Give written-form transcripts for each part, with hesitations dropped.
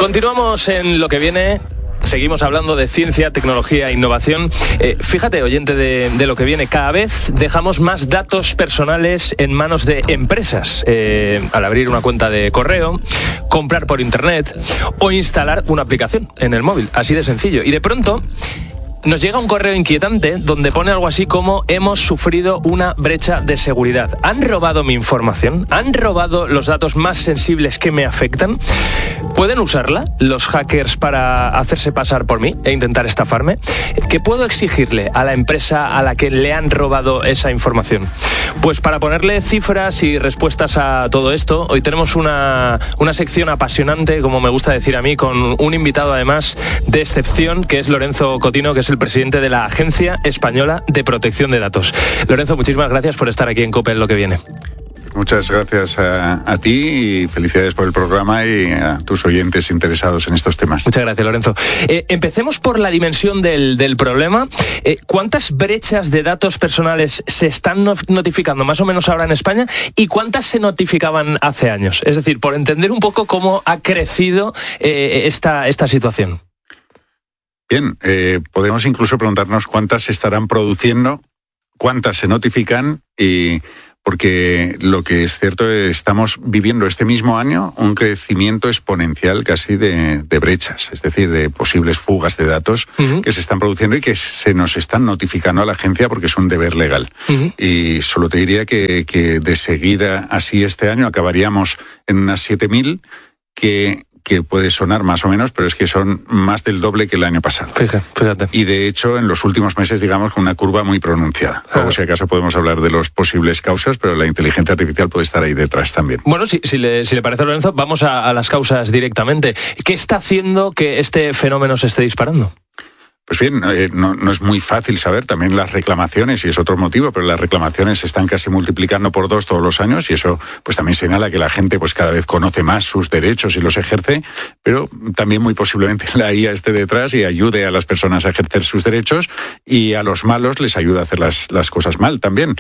Continuamos en lo que viene. Seguimos hablando de ciencia, tecnología e innovación. Fíjate, oyente de lo que viene, cada vez dejamos más datos personales en manos de empresas. Al abrir una cuenta de correo, comprar por internet o instalar una aplicación en el móvil. Así de sencillo. Y de pronto nos llega un correo inquietante donde pone algo así como: hemos sufrido una brecha de seguridad. ¿Han robado mi información? ¿Han robado los datos más sensibles que me afectan? ¿Pueden usarla los hackers para hacerse pasar por mí e intentar estafarme? ¿Qué puedo exigirle a la empresa a la que le han robado esa información? Pues para ponerle cifras y respuestas a todo esto, hoy tenemos una sección apasionante, como me gusta decir a mí, con un invitado además de excepción, que es Lorenzo Cotino, que es el presidente de la Agencia Española de Protección de Datos. Lorenzo, muchísimas gracias por estar aquí en COPE en lo que viene. Muchas gracias a ti y felicidades por el programa y a tus oyentes interesados en estos temas. Muchas gracias, Lorenzo. Empecemos por la dimensión del problema. ¿Cuántas brechas de datos personales se están notificando más o menos ahora en España y cuántas se notificaban hace años? Es decir, por entender un poco cómo ha crecido esta situación. Bien, podemos incluso preguntarnos cuántas se estarán produciendo, cuántas se notifican, y porque lo que es cierto es que estamos viviendo este mismo año un crecimiento exponencial casi de brechas, es decir, de posibles fugas de datos que se están produciendo y que se nos están notificando a la agencia porque es un deber legal. Y solo te diría que de seguir así este año acabaríamos en unas 7.000 que puede sonar más o menos, pero es que son más del doble que el año pasado. Fíjate. Y de hecho, en los últimos meses, digamos, con una curva muy pronunciada. Luego, si acaso, podemos hablar de las posibles causas, pero la inteligencia artificial puede estar ahí detrás también. Bueno, si le parece, Lorenzo, vamos a las causas directamente. ¿Qué está haciendo que este fenómeno se esté disparando? Pues bien, no es muy fácil saber también las reclamaciones, y es otro motivo, pero las reclamaciones se están casi multiplicando por 2 todos los años, y eso pues también señala que la gente pues cada vez conoce más sus derechos y los ejerce, pero también muy posiblemente la IA esté detrás y ayude a las personas a ejercer sus derechos, y a los malos les ayuda a hacer las cosas mal también.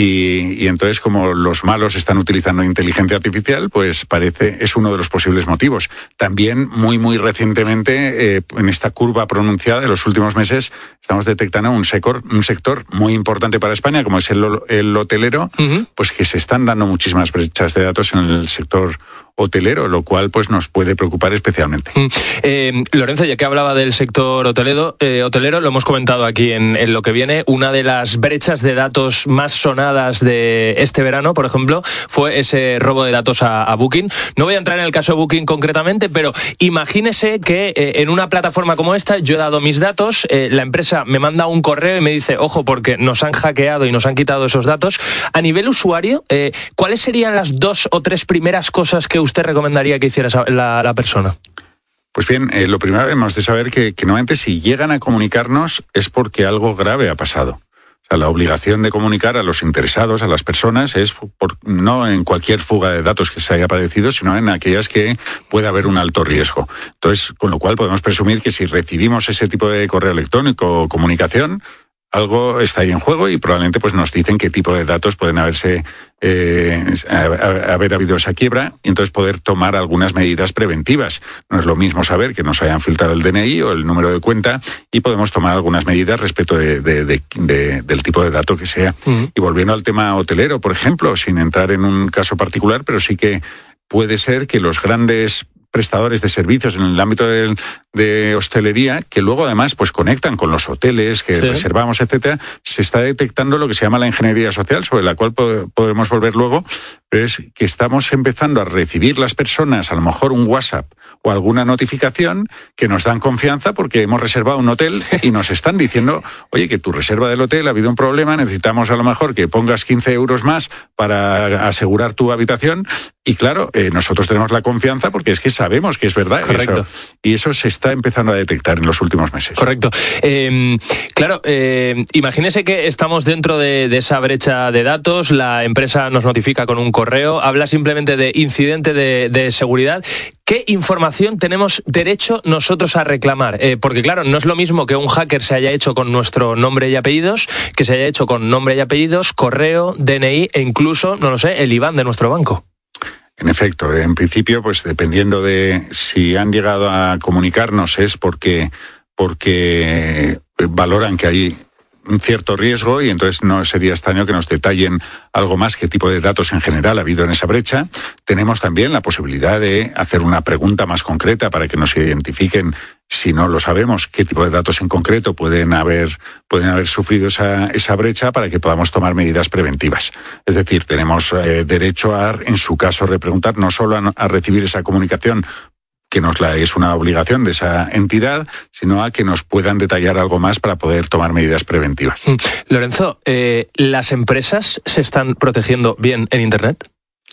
Y entonces, como los malos están utilizando inteligencia artificial, pues es uno de los posibles motivos. También muy recientemente, en esta curva pronunciada de los últimos meses, estamos detectando un sector muy importante para España, como es el hotelero, pues que se están dando muchísimas brechas de datos en el sector hotelero, lo cual pues nos puede preocupar especialmente. Lorenzo, ya que hablaba del sector hotelero, lo hemos comentado aquí en lo que viene, una de las brechas de datos más sonadas de este verano, por ejemplo, fue ese robo de datos a Booking. No voy a entrar en el caso de Booking concretamente, pero imagínese que en una plataforma como esta yo he dado mis datos, la empresa me manda un correo y me dice, ojo, porque nos han hackeado y nos han quitado esos datos. A nivel usuario, ¿cuáles serían las 2 o 3 primeras cosas que usted recomendaría que hiciera la persona? Pues bien, lo primero debemos de saber que normalmente si llegan a comunicarnos es porque algo grave ha pasado. O sea, la obligación de comunicar a los interesados, a las personas, es no en cualquier fuga de datos que se haya padecido, sino en aquellas que puede haber un alto riesgo. Entonces, con lo cual podemos presumir que si recibimos ese tipo de correo electrónico o comunicación, algo está ahí en juego y probablemente pues nos dicen qué tipo de datos pueden haber habido esa quiebra, y entonces poder tomar algunas medidas preventivas. No es lo mismo saber que nos hayan filtrado el DNI o el número de cuenta, y podemos tomar algunas medidas respecto del tipo de dato que sea. Y volviendo al tema hotelero, por ejemplo, sin entrar en un caso particular, pero sí que puede ser que los grandes prestadores de servicios en el ámbito de hostelería, que luego además pues conectan con los hoteles que reservamos, etcétera, se está detectando lo que se llama la ingeniería social, sobre la cual podremos volver luego, pero es que estamos empezando a recibir las personas a lo mejor un WhatsApp o alguna notificación que nos dan confianza porque hemos reservado un hotel y nos están diciendo, oye, que tu reserva del hotel ha habido un problema, necesitamos a lo mejor que pongas 15 euros más para asegurar tu habitación. Y claro, nosotros tenemos la confianza porque es que sabemos que es verdad. Correcto. Y eso se está empezando a detectar en los últimos meses. Correcto. Claro, imagínese que estamos dentro de esa brecha de datos, la empresa nos notifica con un correo, habla simplemente de incidente de seguridad. ¿Qué información tenemos derecho nosotros a reclamar? Porque claro, no es lo mismo que un hacker se haya hecho con nuestro nombre y apellidos, que se haya hecho con nombre y apellidos, correo, DNI e incluso, no lo sé, el IBAN de nuestro banco. En efecto, en principio, pues dependiendo de si han llegado a comunicarnos es porque valoran que hay un cierto riesgo y entonces no sería extraño que nos detallen algo más qué tipo de datos en general ha habido en esa brecha. Tenemos también la posibilidad de hacer una pregunta más concreta para que nos identifiquen, si no lo sabemos, qué tipo de datos en concreto pueden haber sufrido esa brecha para que podamos tomar medidas preventivas. Es decir, tenemos derecho a, en su caso, repreguntar no solo a recibir esa comunicación que es una obligación de esa entidad, sino a que nos puedan detallar algo más para poder tomar medidas preventivas. Lorenzo, ¿las empresas se están protegiendo bien en Internet?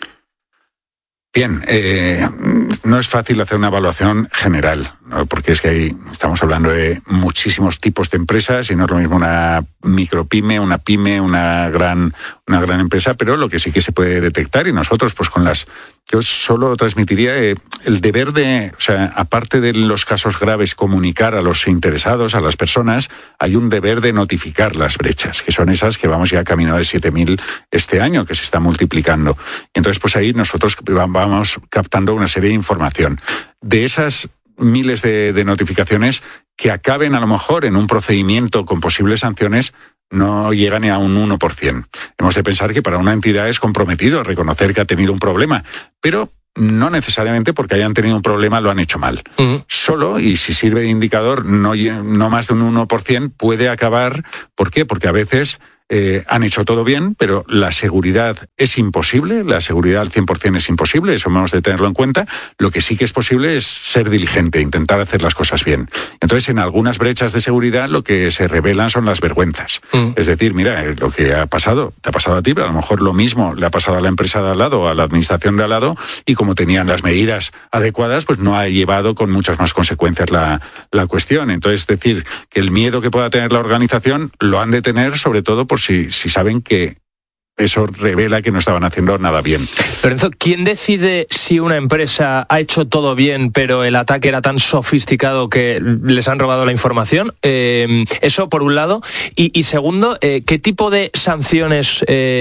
Bien, no es fácil hacer una evaluación general, ¿no? Porque es que estamos hablando de muchísimos tipos de empresas y no es lo mismo una micropyme, una pyme, una gran empresa, pero lo que sí que se puede detectar y nosotros pues yo solo transmitiría el deber de, o sea, aparte de los casos graves, comunicar a los interesados, a las personas, hay un deber de notificar las brechas, que son esas que vamos ya camino de 7.000 este año, que se está multiplicando. Y entonces, pues ahí nosotros vamos captando una serie de información. De esas miles de notificaciones que acaben a lo mejor en un procedimiento con posibles sanciones, no llega ni a un 1%. Hemos de pensar que para una entidad es comprometido reconocer que ha tenido un problema, pero no necesariamente porque hayan tenido un problema lo han hecho mal. Solo, y si sirve de indicador, no más de un 1% puede acabar. ¿Por qué? Porque a veces han hecho todo bien, pero la seguridad es imposible, la seguridad al 100% es imposible, eso hemos de tenerlo en cuenta. Lo que sí que es posible es ser diligente, intentar hacer las cosas bien. Entonces, en algunas brechas de seguridad lo que se revelan son las vergüenzas. Es decir, mira, lo que ha pasado, te ha pasado a ti, pero a lo mejor lo mismo le ha pasado a la empresa de al lado o a la administración de al lado, y como tenían las medidas adecuadas, pues no ha llevado con muchas más consecuencias la cuestión. Entonces, es decir, que el miedo que pueda tener la organización lo han de tener, sobre todo por si saben que eso revela que no estaban haciendo nada bien. Lorenzo, ¿quién decide si una empresa ha hecho todo bien, pero el ataque era tan sofisticado que les han robado la información? Eso por un lado. Y segundo, ¿qué tipo de sanciones...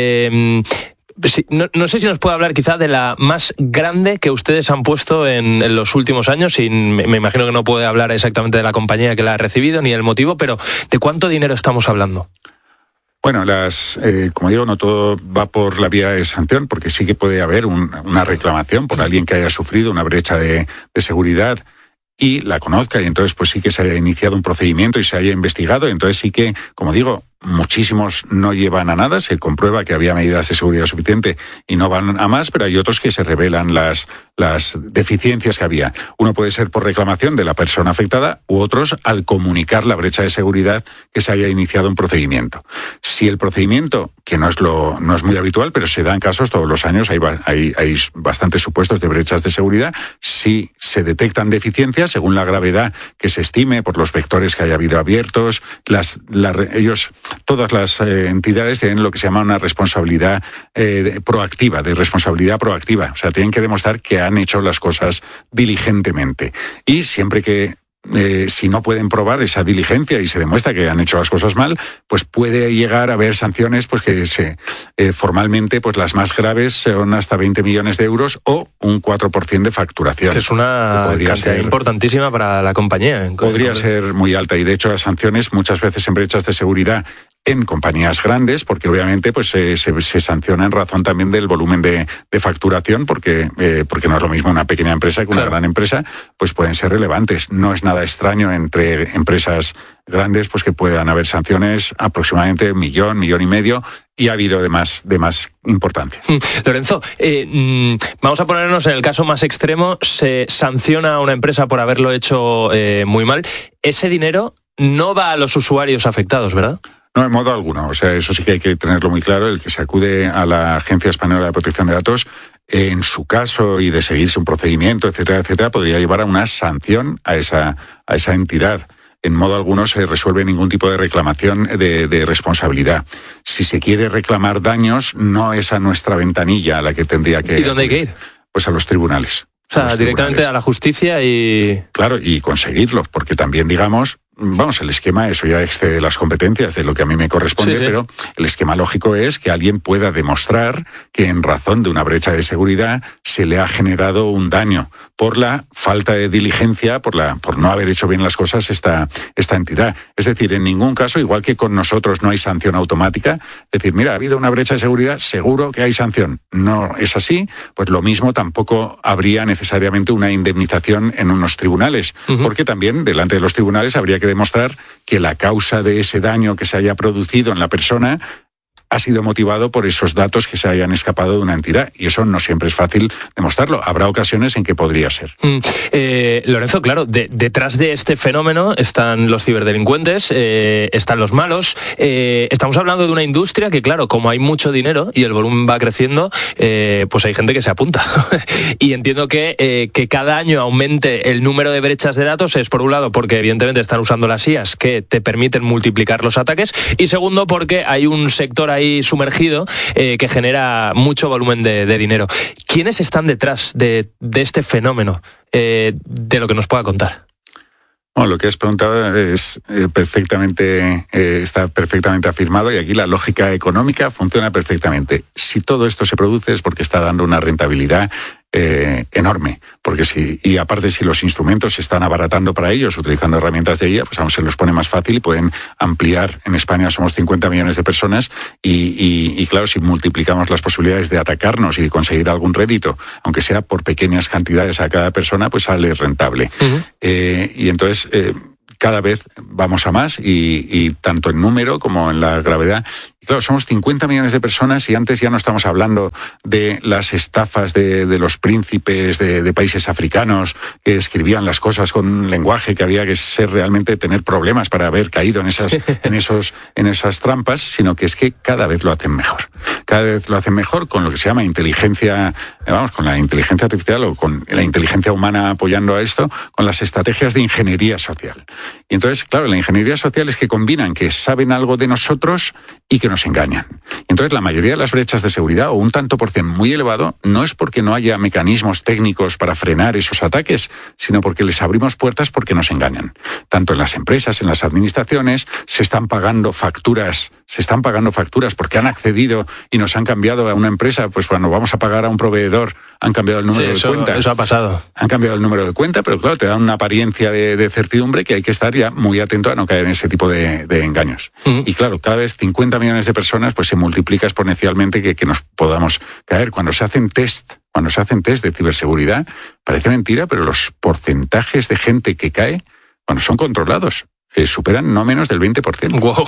No sé si nos puede hablar quizá de la más grande que ustedes han puesto en los últimos años, y me imagino que no puede hablar exactamente de la compañía que la ha recibido ni el motivo, pero ¿de cuánto dinero estamos hablando? Bueno, como digo, no todo va por la vía de sanción, porque sí que puede haber una reclamación por alguien que haya sufrido una brecha de seguridad y la conozca, y entonces pues sí que se haya iniciado un procedimiento y se haya investigado, y entonces sí que, como digo, muchísimos no llevan a nada, se comprueba que había medidas de seguridad suficiente y no van a más, pero hay otros que se revelan las deficiencias que había. Uno puede ser por reclamación de la persona afectada u otros al comunicar la brecha de seguridad que se haya iniciado un procedimiento. Si el procedimiento, que no es muy habitual, pero se dan casos todos los años, hay bastantes supuestos de brechas de seguridad, si se detectan deficiencias según la gravedad que se estime por los vectores que haya habido abiertos, todas las entidades tienen lo que se llama una responsabilidad proactiva, o sea, tienen que demostrar que han hecho las cosas diligentemente. Y siempre que si no pueden probar esa diligencia y se demuestra que han hecho las cosas mal, pues puede llegar a haber sanciones, pues que formalmente pues las más graves son hasta 20 millones de euros o un 4% de facturación. Que es una cantidad importantísima para la compañía. Podría ser muy alta, y de hecho las sanciones muchas veces en brechas de seguridad en compañías grandes, porque obviamente pues se sanciona en razón también del volumen de facturación, porque no es lo mismo una pequeña empresa que una gran empresa, pues pueden ser relevantes. No es nada extraño entre empresas grandes pues que puedan haber sanciones aproximadamente 1 millón, 1,5 millones, y ha habido de más importancia. Lorenzo, vamos a ponernos en el caso más extremo, se sanciona a una empresa por haberlo hecho muy mal. Ese dinero no va a los usuarios afectados, ¿verdad? No, en modo alguno. O sea, eso sí que hay que tenerlo muy claro. El que se acude a la Agencia Española de Protección de Datos, en su caso, y de seguirse un procedimiento, etcétera, podría llevar a una sanción a esa entidad. En modo alguno se resuelve ningún tipo de reclamación de responsabilidad. Si se quiere reclamar daños, no es a nuestra ventanilla a la que tendría que... ¿Y dónde hay que ir? Pues a los tribunales. O sea, directamente a la justicia y... Claro, y conseguirlo, porque también, digamos, el esquema, eso ya excede las competencias de lo que a mí me corresponde, pero el esquema lógico es que alguien pueda demostrar que en razón de una brecha de seguridad se le ha generado un daño por la falta de diligencia, por no haber hecho bien las cosas esta entidad. Es decir, en ningún caso, igual que con nosotros no hay sanción automática, es decir, mira, ha habido una brecha de seguridad, seguro que hay sanción. No es así, pues lo mismo tampoco habría necesariamente una indemnización en unos tribunales, porque también delante de los tribunales habría que demostrar que la causa de ese daño que se haya producido en la persona ha sido motivado por esos datos que se hayan escapado de una entidad. Y eso no siempre es fácil demostrarlo. Habrá ocasiones en que podría ser. Lorenzo, claro, detrás de este fenómeno están los ciberdelincuentes, están los malos. Estamos hablando de una industria que, claro, como hay mucho dinero y el volumen va creciendo, pues hay gente que se apunta. Y entiendo que cada año aumente el número de brechas de datos es, por un lado, porque evidentemente están usando las IAs que te permiten multiplicar los ataques, y segundo, porque hay un sector ahí sumergido que genera mucho volumen de dinero. ¿Quiénes están detrás de este fenómeno? De lo que nos pueda contar. Bueno, lo que has preguntado es está perfectamente afirmado, y aquí la lógica económica funciona perfectamente. Si todo esto se produce es porque está dando una rentabilidad enorme, y aparte si los instrumentos se están abaratando para ellos utilizando herramientas de IA, pues aún se los pone más fácil y pueden ampliar. En España somos 50 millones de personas y claro, si multiplicamos las posibilidades de atacarnos y de conseguir algún rédito, aunque sea por pequeñas cantidades a cada persona, pues sale rentable. Y entonces cada vez vamos a más, y tanto en número como en la gravedad. Y claro, somos 50 millones de personas, y antes ya no estamos hablando de las estafas de los príncipes de países africanos que escribían las cosas con un lenguaje que había que ser realmente tener problemas para haber caído en esas trampas, sino que es que cada vez lo hacen mejor. Cada vez lo hacen mejor con lo que se llama inteligencia, con la inteligencia artificial o con la inteligencia humana apoyando a esto, con las estrategias de ingeniería social. Y entonces, claro, la ingeniería social es que combinan que saben algo de nosotros y que nos engañan. Entonces, la mayoría de las brechas de seguridad, o un tanto por cien muy elevado, no es porque no haya mecanismos técnicos para frenar esos ataques, sino porque les abrimos puertas porque nos engañan. Tanto en las empresas, en las administraciones, se están pagando facturas porque han accedido y nos han cambiado a una empresa. Pues cuando vamos a pagar a un proveedor, han cambiado el número de cuenta. Eso ha pasado. Han cambiado el número de cuenta, pero claro, te dan una apariencia de certidumbre que hay que estar ya muy atento a no caer en ese tipo de engaños. Y claro, cada vez 50 millones de personas, pues se multiplica exponencialmente que nos podamos caer. Cuando se hacen test de ciberseguridad, parece mentira, pero los porcentajes de gente que cae, son controlados, superan no menos del 20%. Wow.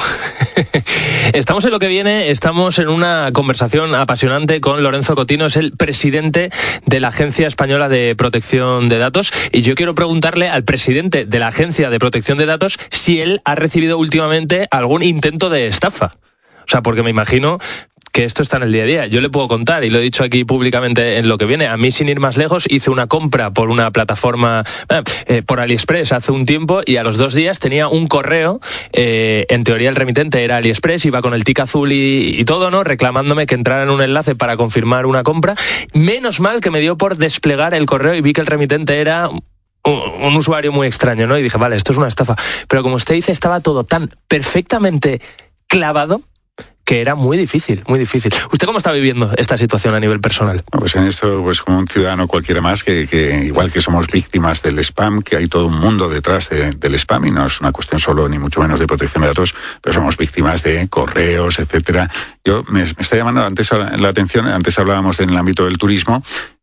Estamos en lo que viene, estamos en una conversación apasionante con Lorenzo Cotino, es el presidente de la Agencia Española de Protección de Datos, y yo quiero preguntarle al presidente de la Agencia de Protección de Datos si él ha recibido últimamente algún intento de estafa. O sea, porque me imagino que esto está en el día a día. Yo le puedo contar, y lo he dicho aquí públicamente en lo que viene, a mí, sin ir más lejos, hice una compra por una plataforma, por AliExpress hace un tiempo, y a los 2 días tenía un correo, en teoría el remitente era AliExpress, iba con el tic azul y todo, ¿no?, reclamándome que entrara en un enlace para confirmar una compra. Menos mal que me dio por desplegar el correo y vi que el remitente era un usuario muy extraño, ¿no? Y dije, vale, esto es una estafa. Pero como usted dice, estaba todo tan perfectamente clavado que era muy difícil, muy difícil. ¿Usted cómo está viviendo esta situación a nivel personal? Pues en esto, pues como un ciudadano cualquiera más, que igual que somos víctimas del spam, que hay todo un mundo detrás del spam, y no es una cuestión solo ni mucho menos de protección de datos, pero somos víctimas de correos, etcétera. Me está llamando antes la atención, antes hablábamos en el ámbito del turismo,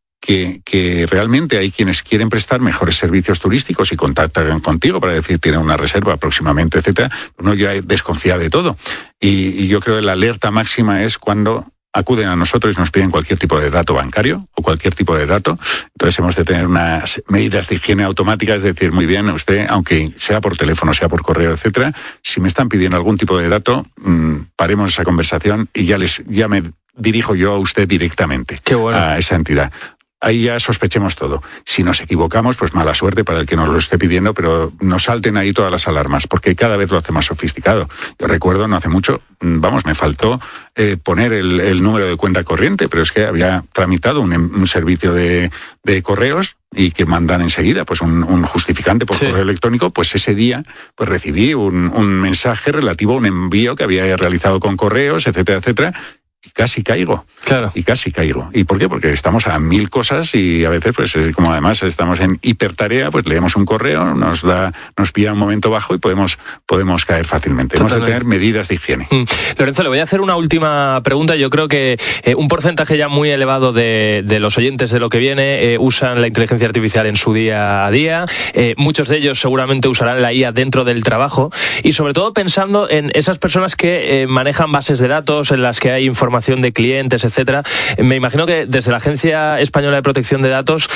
que realmente hay quienes quieren prestar mejores servicios turísticos y contactan contigo para decir tienen una reserva próximamente, etcétera. Uno ya desconfía de todo. Y yo creo que la alerta máxima es cuando acuden a nosotros y nos piden cualquier tipo de dato bancario o cualquier tipo de dato. Entonces hemos de tener unas medidas de higiene automáticas, es decir, muy bien, usted, aunque sea por teléfono, sea por correo, etcétera, si me están pidiendo algún tipo de dato, paremos esa conversación y ya me dirijo yo a usted directamente. Qué bueno. A esa entidad. Ahí ya sospechemos todo. Si nos equivocamos, pues mala suerte para el que nos lo esté pidiendo, pero nos salten ahí todas las alarmas, porque cada vez lo hace más sofisticado. Yo recuerdo, no hace mucho, me faltó poner el número de cuenta corriente, pero es que había tramitado un servicio de correos, y que mandan enseguida pues un justificante por correo electrónico, pues ese día pues recibí un mensaje relativo a un envío que había realizado con correos, etcétera, etcétera. Y casi caigo. Claro. Y casi caigo. ¿Y por qué? Porque estamos a 1000 cosas y a veces, pues como además estamos en hipertarea, pues leemos un correo, nos pilla un momento bajo y podemos caer fácilmente. Hemos de tener medidas de higiene. Lorenzo, le voy a hacer una última pregunta. Yo creo que un porcentaje ya muy elevado de los oyentes de Lo que viene usan la inteligencia artificial en su día a día. Muchos de ellos seguramente usarán la IA dentro del trabajo y sobre todo pensando en esas personas que manejan bases de datos en las que hay información de clientes, etcétera. Me imagino que desde la Agencia Española de Protección de Datos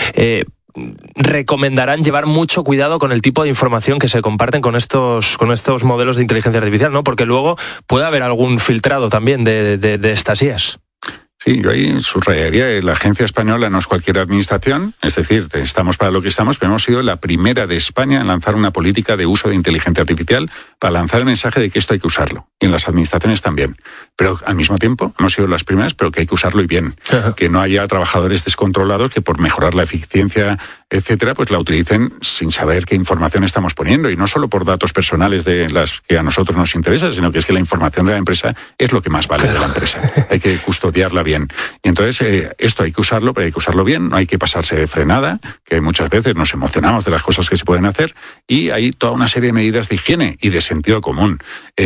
recomendarán llevar mucho cuidado con el tipo de información que se comparten con estos modelos de inteligencia artificial, ¿no? Porque luego puede haber algún filtrado también de estas IAs. Sí, yo ahí subrayaría, la Agencia Española no es cualquier administración, es decir, estamos para lo que estamos, pero hemos sido la primera de España en lanzar una política de uso de inteligencia artificial para lanzar el mensaje de que esto hay que usarlo, y en las administraciones también. Pero al mismo tiempo, hemos sido las primeras, pero que hay que usarlo y bien. Ajá. Que no haya trabajadores descontrolados que por mejorar la eficiencia, etcétera, pues la utilicen sin saber qué información estamos poniendo, y no solo por datos personales de las que a nosotros nos interesan, sino que es que la información de la empresa es lo que más vale de la empresa. Hay que custodiarla bien. Y entonces esto hay que usarlo, pero hay que usarlo bien, no hay que pasarse de frenada, que muchas veces nos emocionamos de las cosas que se pueden hacer, y hay toda una serie de medidas de higiene y de sentido común.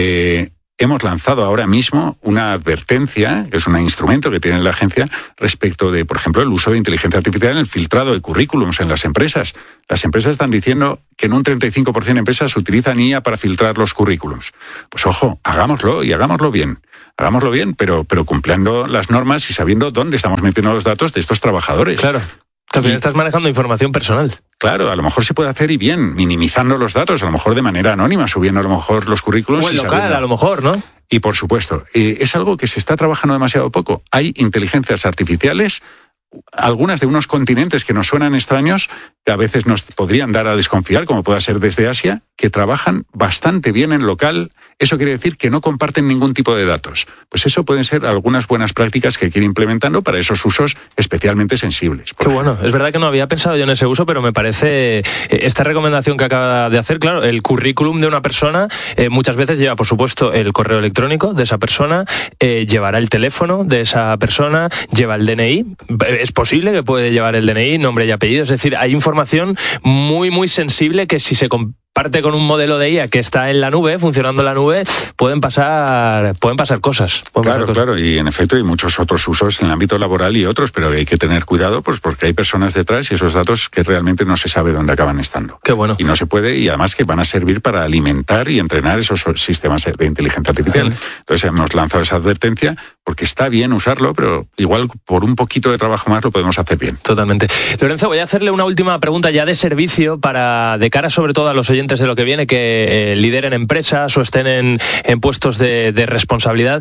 Hemos lanzado ahora mismo una advertencia, que es un instrumento que tiene la agencia, respecto de, por ejemplo, el uso de inteligencia artificial en el filtrado de currículums en las empresas. Las empresas están diciendo que en un 35% de empresas utilizan IA para filtrar los currículums. Pues ojo, hagámoslo y hagámoslo bien. Hagámoslo bien, pero cumpliendo las normas y sabiendo dónde estamos metiendo los datos de estos trabajadores. Claro. También estás manejando información personal. Claro, a lo mejor se puede hacer y bien, minimizando los datos, a lo mejor de manera anónima, subiendo a lo mejor los currículos. O en local, a lo mejor, ¿no? Y por supuesto, es algo que se está trabajando demasiado poco. Hay inteligencias artificiales, algunas de unos continentes que nos suenan extraños, que a veces nos podrían dar a desconfiar, como pueda ser desde Asia, que trabajan bastante bien en local. Eso quiere decir que no comparten ningún tipo de datos. Pues eso pueden ser algunas buenas prácticas que hay que ir implementando para esos usos especialmente sensibles. Qué bueno. Es verdad que no había pensado yo en ese uso, pero me parece esta recomendación que acaba de hacer, claro, el currículum de una persona muchas veces lleva, por supuesto, el correo electrónico de esa persona, llevará el teléfono de esa persona, lleva el DNI. Es posible que puede llevar el DNI, nombre y apellido. Es decir, hay información muy, muy sensible que si se parte con un modelo de IA que está en la nube, funcionando en la nube, pueden pasar cosas. Claro, y en efecto hay muchos otros usos en el ámbito laboral y otros, pero hay que tener cuidado pues porque hay personas detrás y esos datos que realmente no se sabe dónde acaban estando. Qué bueno. Y no se puede, y además que van a servir para alimentar y entrenar esos sistemas de inteligencia artificial. Entonces hemos lanzado esa advertencia porque está bien usarlo, pero igual por un poquito de trabajo más lo podemos hacer bien. Totalmente. Lorenzo, voy a hacerle una última pregunta ya de servicio de cara sobre todo a los oyentes de Lo que viene, que lideren empresas o estén en puestos de responsabilidad.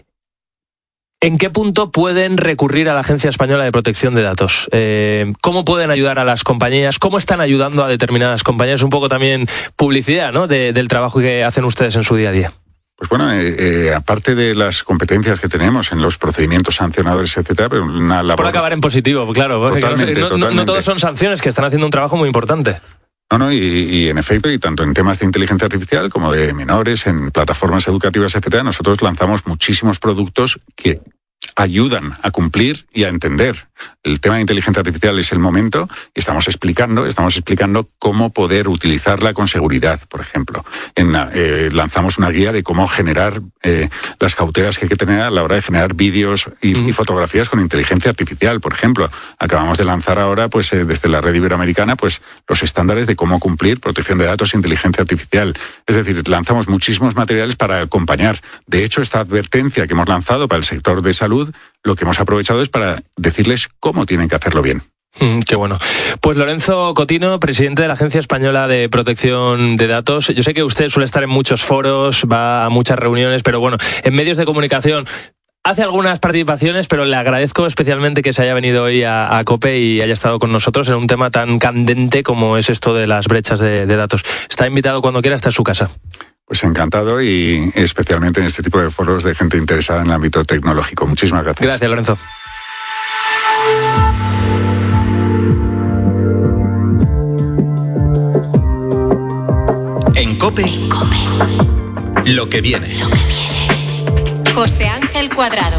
¿En qué punto pueden recurrir a la Agencia Española de Protección de Datos? ¿Cómo pueden ayudar a las compañías? ¿Cómo están ayudando a determinadas compañías? Un poco también publicidad, ¿no? del trabajo que hacen ustedes en su día a día. Pues bueno, aparte de las competencias que tenemos en los procedimientos sancionadores, etcétera, pero una labor... Por acabar en positivo, claro. Totalmente. No todos son sanciones, que están haciendo un trabajo muy importante. No, y en efecto, y tanto en temas de inteligencia artificial como de menores, en plataformas educativas, etcétera, nosotros lanzamos muchísimos productos que ayudan a cumplir y a entender. El tema de inteligencia artificial es el momento y estamos explicando cómo poder utilizarla con seguridad, por ejemplo. Lanzamos una guía de cómo generar las cautelas que hay que tener a la hora de generar vídeos y fotografías con inteligencia artificial, por ejemplo. Acabamos de lanzar ahora, pues desde la red iberoamericana, pues los estándares de cómo cumplir protección de datos e inteligencia artificial. Es decir, lanzamos muchísimos materiales para acompañar. De hecho, esta advertencia que hemos lanzado para el sector de salud, lo que hemos aprovechado es para decirles cómo tienen que hacerlo bien. Qué bueno. Pues Lorenzo Cotino, presidente de la Agencia Española de Protección de Datos. Yo sé que usted suele estar en muchos foros, va a muchas reuniones, pero bueno, en medios de comunicación hace algunas participaciones, pero le agradezco especialmente que se haya venido hoy a COPE y haya estado con nosotros en un tema tan candente como es esto de las brechas de datos. Está invitado cuando quiera, está en su casa. Pues encantado, y especialmente en este tipo de foros de gente interesada en el ámbito tecnológico. Muchísimas gracias. Gracias, Lorenzo. COPE. Lo que viene. José Ángel Cuadrado.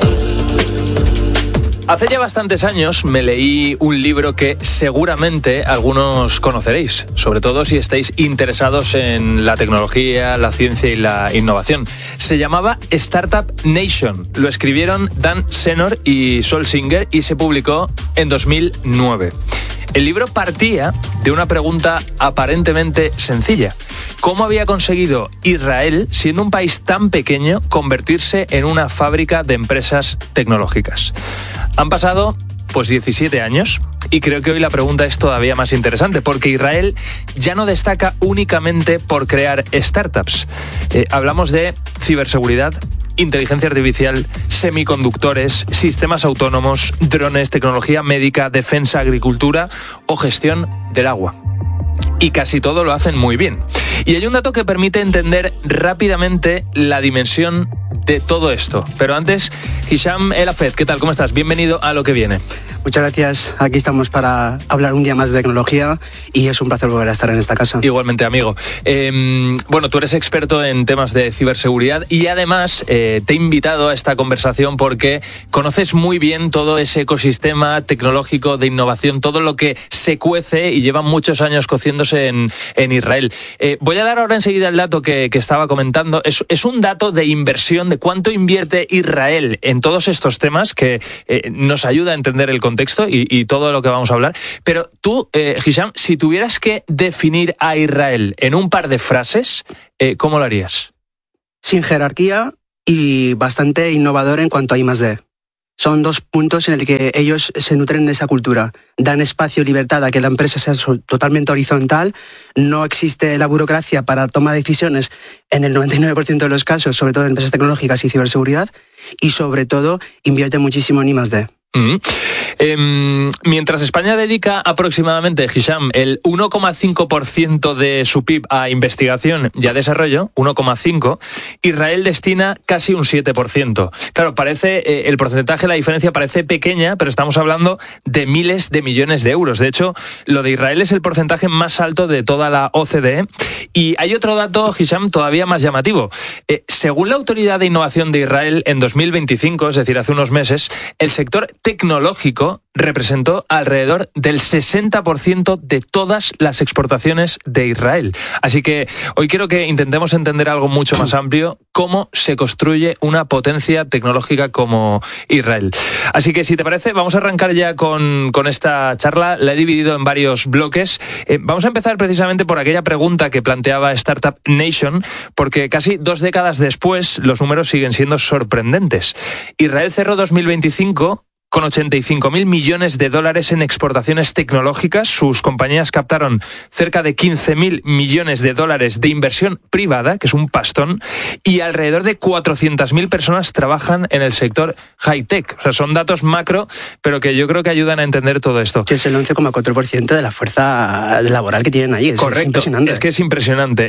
Hace ya bastantes años me leí un libro que seguramente algunos conoceréis, sobre todo si estáis interesados en la tecnología, la ciencia y la innovación. Se llamaba Startup Nation. Lo escribieron Dan Senor y Sol Singer y se publicó en 2009. El libro partía de una pregunta aparentemente sencilla. ¿Cómo había conseguido Israel, siendo un país tan pequeño, convertirse en una fábrica de empresas tecnológicas? Han pasado, 17 años y creo que hoy la pregunta es todavía más interesante porque Israel ya no destaca únicamente por crear startups. Hablamos de ciberseguridad, inteligencia artificial, semiconductores, sistemas autónomos, drones, tecnología médica, defensa, agricultura o gestión del agua. Y casi todo lo hacen muy bien. Y hay un dato que permite entender rápidamente la dimensión de todo esto. Pero antes, Hisham El Hafed, ¿qué tal? ¿Cómo estás? Bienvenido a Lo que viene. Muchas gracias. Aquí estamos para hablar un día más de tecnología y es un placer volver a estar en esta casa. Igualmente, amigo. Tú eres experto en temas de ciberseguridad y además te he invitado a esta conversación porque conoces muy bien todo ese ecosistema tecnológico de innovación, todo lo que se cuece y lleva muchos años cociéndose en Israel. Voy a dar ahora enseguida el dato que estaba comentando. Es un dato de inversión, de cuánto invierte Israel en todos estos temas que nos ayuda a entender el contexto y todo lo que vamos a hablar. Pero tú, Hisham, si tuvieras que definir a Israel en un par de frases, ¿cómo lo harías? Sin jerarquía y bastante innovador en cuanto a I+D. Son dos puntos en el que ellos se nutren de esa cultura. Dan espacio y libertad a que la empresa sea totalmente horizontal. No existe la burocracia para toma de decisiones en el 99% de los casos, sobre todo en empresas tecnológicas y ciberseguridad. Y sobre todo, invierte muchísimo en I+D. Mientras España dedica aproximadamente, Hisham, el 1,5% de su PIB a investigación y a desarrollo, 1,5%, Israel destina casi un 7%. Claro, parece, el porcentaje, la diferencia parece pequeña, pero estamos hablando de miles de millones de euros. De hecho, lo de Israel es el porcentaje más alto de toda la OCDE. Y hay otro dato, Hisham, todavía más llamativo. Según la Autoridad de Innovación de Israel, en 2025, es decir, hace unos meses, el sector tecnológico representó alrededor del 60% de todas las exportaciones de Israel. Así que hoy quiero que intentemos entender algo mucho más amplio, cómo se construye una potencia tecnológica como Israel. Así que si te parece, vamos a arrancar ya con esta charla. La he dividido en varios bloques. Vamos a empezar precisamente por aquella pregunta que planteaba Startup Nation, porque casi 2 décadas después los números siguen siendo sorprendentes. Israel cerró 2025 con 85.000 millones de dólares en exportaciones tecnológicas. Sus compañías captaron cerca de 15.000 millones de dólares de inversión privada, que es un pastón, y alrededor de 400.000 personas trabajan en el sector high-tech. O sea, son datos macro, pero que yo creo que ayudan a entender todo esto. Que es el 11,4% de la fuerza laboral que tienen allí. Correcto, es impresionante. Es que es impresionante.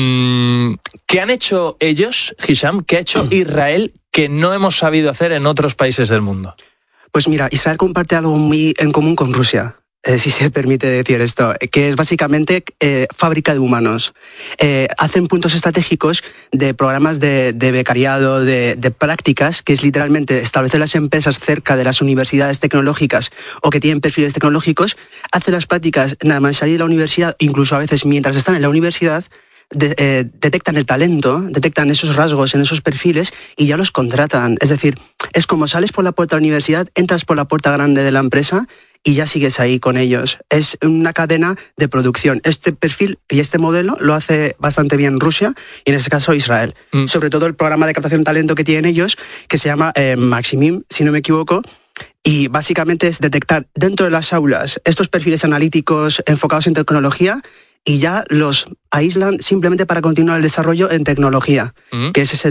¿Qué han hecho ellos, Hisham? ¿Qué ha hecho Israel que no hemos sabido hacer en otros países del mundo? Pues mira, Israel comparte algo muy en común con Rusia, si se permite decir esto, que es básicamente fábrica de humanos. Hacen puntos estratégicos de programas de becariado, de prácticas, que es literalmente establecer las empresas cerca de las universidades tecnológicas o que tienen perfiles tecnológicos, hacen las prácticas nada más salir de la universidad, incluso a veces mientras están en la universidad, detectan el talento, detectan esos rasgos en esos perfiles y ya los contratan. Es decir, es como sales por la puerta de la universidad, entras por la puerta grande de la empresa y ya sigues ahí con ellos. Es una cadena de producción. Este perfil y este modelo lo hace bastante bien Rusia y en este caso Israel. Sobre todo el programa de captación de talento que tienen ellos, que se llama Maximim, si no me equivoco, y básicamente es detectar dentro de las aulas estos perfiles analíticos enfocados en tecnología y ya los aíslan simplemente para continuar el desarrollo en tecnología, que ese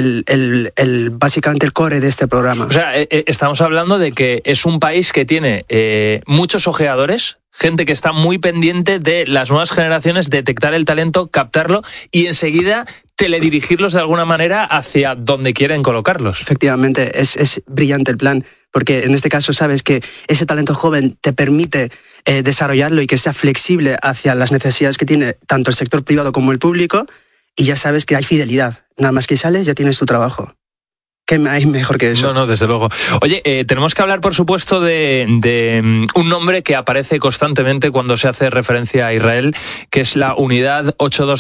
es básicamente el core de este programa. O sea, estamos hablando de que es un país que tiene muchos ojeadores, gente que está muy pendiente de las nuevas generaciones, detectar el talento, captarlo y enseguida teledirigirlos de alguna manera hacia donde quieren colocarlos. Efectivamente, es brillante el plan, porque en este caso sabes que ese talento joven te permite desarrollarlo y que sea flexible hacia las necesidades que tiene tanto el sector privado como el público, y ya sabes que hay fidelidad. Nada más que sales, ya tienes tu trabajo. ¿Qué hay mejor que eso? No, desde luego. Oye, tenemos que hablar, por supuesto, de un nombre que aparece constantemente cuando se hace referencia a Israel, que es la unidad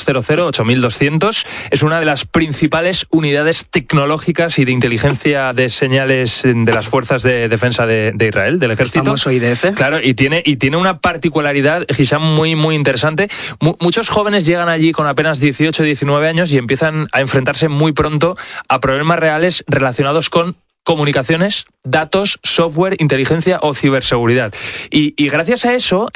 8200. Es una de las principales unidades tecnológicas y de inteligencia de señales de las fuerzas de defensa de Israel, del ejército. El famoso IDF. Claro, y tiene una particularidad, Hisham, muy, muy interesante. Muchos jóvenes llegan allí con apenas 18, 19 años y empiezan a enfrentarse muy pronto a problemas reales relacionados con comunicaciones, datos, software, inteligencia o ciberseguridad. Y gracias a eso,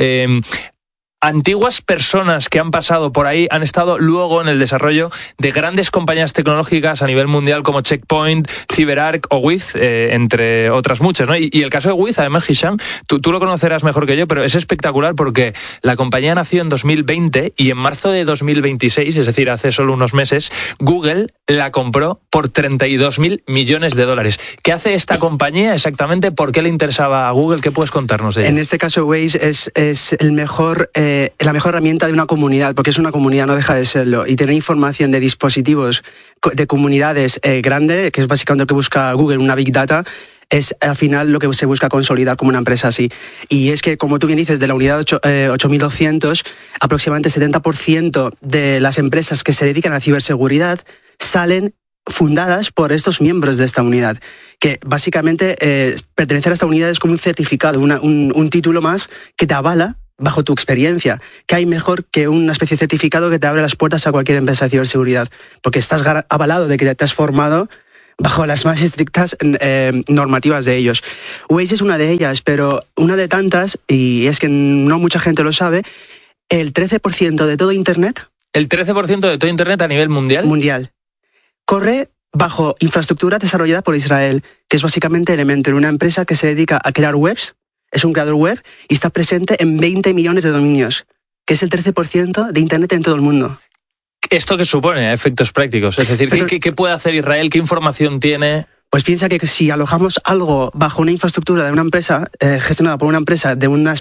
antiguas personas que han pasado por ahí han estado luego en el desarrollo de grandes compañías tecnológicas a nivel mundial como Check Point, CyberArk o Wiz, entre otras muchas, ¿no? Y el caso de Wiz, además, Hisham, tú lo conocerás mejor que yo, pero es espectacular porque la compañía nació en 2020 y en marzo de 2026, es decir, hace solo unos meses, Google la compró por $32.000 millones. ¿Qué hace esta compañía exactamente? ¿Por qué le interesaba a Google? ¿Qué puedes contarnos de ella? En este caso, Waze es la mejor herramienta de una comunidad, porque es una comunidad, no deja de serlo, y tener información de dispositivos, de comunidades grande, que es básicamente lo que busca Google, una Big Data, es al final lo que se busca consolidar como una empresa así. Y es que, como tú bien dices, de la unidad 8200, aproximadamente 70% de las empresas que se dedican a ciberseguridad salen fundadas por estos miembros de esta unidad, que básicamente pertenecer a esta unidad es como un certificado, un título más que te avala bajo tu experiencia. ¿Qué hay mejor que una especie de certificado que te abre las puertas a cualquier empresa de ciberseguridad? Porque estás avalado de que te has formado bajo las más estrictas normativas de ellos. Waze es una de ellas, pero una de tantas, y es que no mucha gente lo sabe, el 13% de todo Internet... ¿El 13% de todo Internet a nivel mundial? Mundial. Corre bajo infraestructura desarrollada por Israel, que es básicamente Elementor, una empresa que se dedica a crear webs, es un creador web y está presente en 20 millones de dominios, que es el 13% de Internet en todo el mundo. ¿Esto qué supone a efectos prácticos? Es decir, ¿qué puede hacer Israel? ¿Qué información tiene? Pues piensa que si alojamos algo bajo una infraestructura de una empresa, gestionada por una empresa de una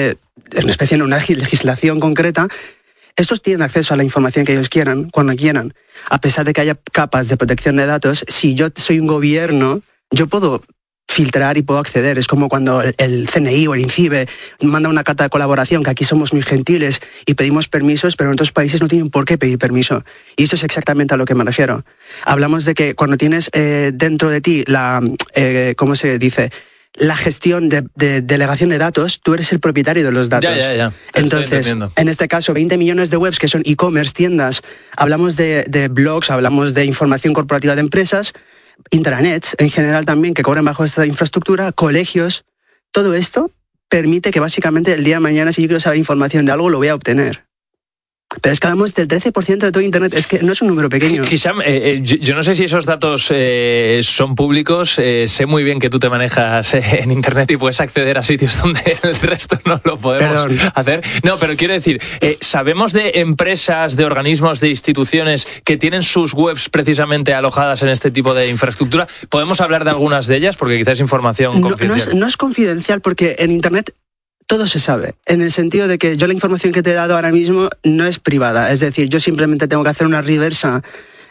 legislación concreta, estos tienen acceso a la información que ellos quieran, cuando quieran. A pesar de que haya capas de protección de datos, si yo soy un gobierno, yo puedo filtrar y puedo acceder. Es como cuando el CNI o el INCIBE manda una carta de colaboración, que aquí somos muy gentiles y pedimos permisos, pero en otros países no tienen por qué pedir permiso. Y esto es exactamente a lo que me refiero. Hablamos de que cuando tienes dentro de ti ¿cómo se dice?, la gestión de delegación de datos, tú eres el propietario de los datos. Ya. Entonces, en este caso, 20 millones de webs que son e-commerce, tiendas, hablamos de blogs, hablamos de información corporativa de empresas, intranets en general también, que corren bajo esta infraestructura, colegios, todo esto permite que básicamente el día de mañana, si yo quiero saber información de algo, lo voy a obtener. Pero es que hablamos del 13% de todo Internet, es que no es un número pequeño. Hisham, yo no sé si esos datos son públicos, sé muy bien que tú te manejas en Internet y puedes acceder a sitios donde el resto no lo podemos hacer. No, pero quiero decir, ¿sabemos de empresas, de organismos, de instituciones que tienen sus webs precisamente alojadas en este tipo de infraestructura? ¿Podemos hablar de algunas de ellas? Porque quizás es información confidencial. No es confidencial porque en Internet todo se sabe, en el sentido de que yo la información que te he dado ahora mismo no es privada. Es decir, yo simplemente tengo que hacer una reversa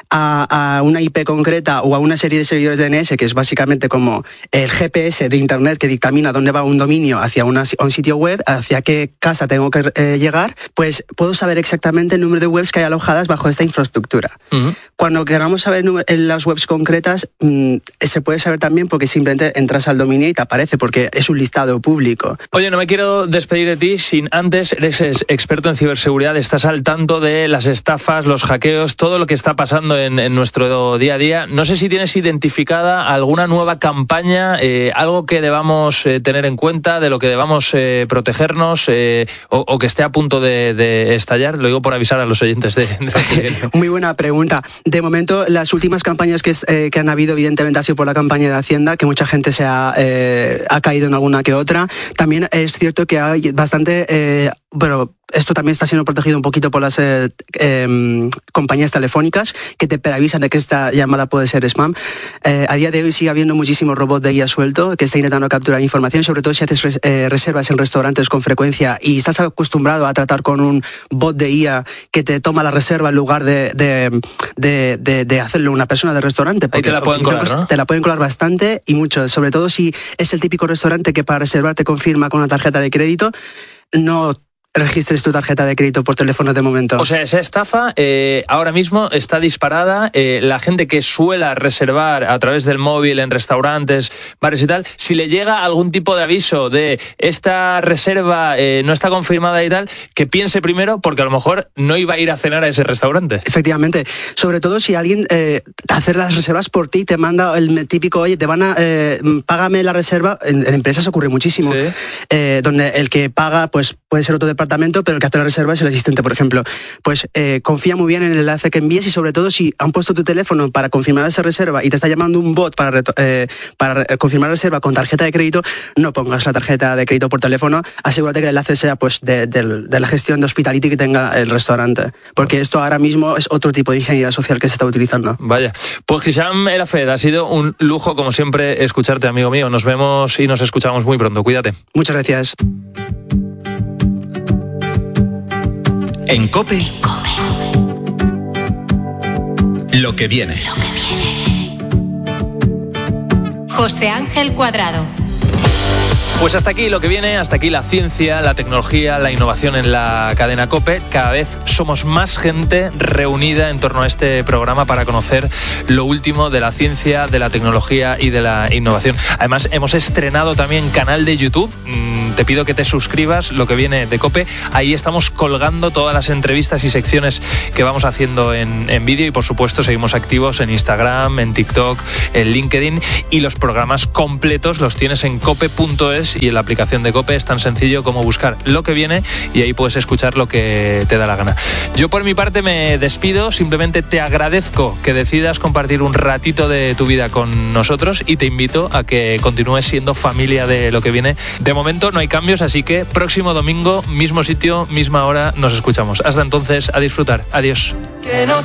a una IP concreta o a una serie de servidores DNS, que es básicamente como el GPS de Internet que dictamina dónde va un dominio hacia un sitio web, hacia qué casa tengo que llegar, pues puedo saber exactamente el número de webs que hay alojadas bajo esta infraestructura. Uh-huh. Cuando queramos saber las webs concretas, se puede saber también porque simplemente entras al dominio y te aparece, porque es un listado público. Oye, no me quiero despedir de ti sin antes, eres experto en ciberseguridad, estás al tanto de las estafas, los hackeos, todo lo que está pasando en nuestro día a día. No sé si tienes identificada alguna nueva campaña, algo que debamos tener en cuenta, de lo que debamos protegernos o que esté a punto de estallar. Lo digo por avisar a los oyentes de Muy buena pregunta. De momento, las últimas campañas que han habido, evidentemente, ha sido por la campaña de Hacienda, que mucha gente se ha caído en alguna que otra. También es cierto que hay bastante esto también está siendo protegido un poquito por las compañías telefónicas que te preavisan de que esta llamada puede ser spam. A día de hoy sigue habiendo muchísimos robots de IA suelto que está intentando capturar información, sobre todo si haces reservas en restaurantes con frecuencia y estás acostumbrado a tratar con un bot de IA que te toma la reserva en lugar de hacerlo una persona del restaurante. Ahí te la pueden colar, ¿no? Te la pueden colar bastante y mucho, sobre todo si es el típico restaurante que para reservar te confirma con una tarjeta de crédito. No registres tu tarjeta de crédito por teléfono de momento. O sea, esa estafa ahora mismo está disparada. La gente que suela reservar a través del móvil en restaurantes, bares y tal, si le llega algún tipo de aviso de esta reserva no está confirmada y tal, que piense primero porque a lo mejor no iba a ir a cenar a ese restaurante. Efectivamente. Sobre todo si alguien hace las reservas por ti, te manda el típico, oye, te van a págame la reserva. En empresas ocurre muchísimo. Sí. Donde el que paga pues puede ser otro departamento, pero el que hace la reserva es el asistente, por ejemplo. Pues confía muy bien en el enlace que envíes y sobre todo si han puesto tu teléfono para confirmar esa reserva y te está llamando un bot para confirmar la reserva con tarjeta de crédito, no pongas la tarjeta de crédito por teléfono, asegúrate que el enlace sea pues de la gestión de hospitality que tenga el restaurante, porque esto ahora mismo es otro tipo de ingeniería social que se está utilizando. Vaya, pues Hisham El Hafed, ha sido un lujo como siempre escucharte, amigo mío. Nos vemos y nos escuchamos muy pronto, cuídate. Muchas gracias. En COPE, lo que viene. José Ángel Cuadrado. Pues hasta aquí lo que viene, hasta aquí la ciencia, la tecnología, la innovación en la cadena COPE. Cada vez somos más gente reunida en torno a este programa para conocer lo último de la ciencia, de la tecnología y de la innovación. Además, hemos estrenado también canal de YouTube. Te pido que te suscribas, lo que viene de COPE. Ahí estamos colgando todas las entrevistas y secciones que vamos haciendo en vídeo y, por supuesto, seguimos activos en Instagram, en TikTok, en LinkedIn, y los programas completos los tienes en cope.es y en la aplicación de COPE. Es tan sencillo como buscar lo que viene y ahí puedes escuchar lo que te da la gana. Yo por mi parte me despido, simplemente te agradezco que decidas compartir un ratito de tu vida con nosotros y te invito a que continúes siendo familia de lo que viene. De momento no hay cambios, así que próximo domingo, mismo sitio, misma hora, nos escuchamos. Hasta entonces, a disfrutar. Adiós. Que no